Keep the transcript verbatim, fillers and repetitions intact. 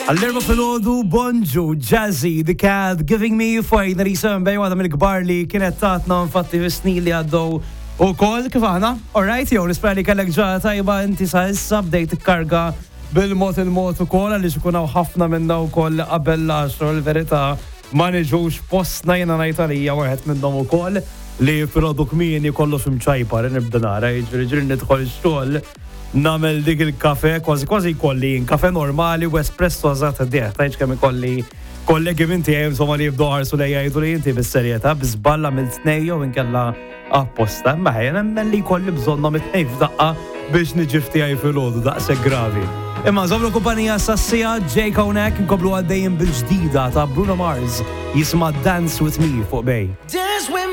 Għall-erba fil-ħodu Bonġu, Jazzy, The Cat, Giving Me You Fight, narisem bej għadam il-gbar li kienet tatna nfatti f-snin li għaddew u kol kif aħna. Alright, jow, nispera li kellek ġara tajba inti sa' issa bdejt ikkarga bil-mot il-mot u kol għalli xikunaw ħafna minna u kol qabel l-għaxru l-verita ma niġux postna jena najtalija waħed minnom u kol li fil-ħodu kmini kollu xumċajpar nibda nara, ġviri ġviri nidħol xtol namel dik il-kafe, kważi kważi kolli kafe normali u espresso għazat d-diet, tajċ kemm ikolli kollegi minti għem somma li jibdu ħarsu li jgħidu li jinti bis-serjeta, bizballa mill-tnejja u inkella apposta, maħja nemmen li kolli bżonna mit-tnej f'daqqa biex niġifti għaj fil-ħodu, daqse gravi. Imma zobru kumpanija sassija, Jay Konek, nkoblu għaddejjem bil-ġdida ta' Bruno Mars, jisma Dance With Me fuq bej.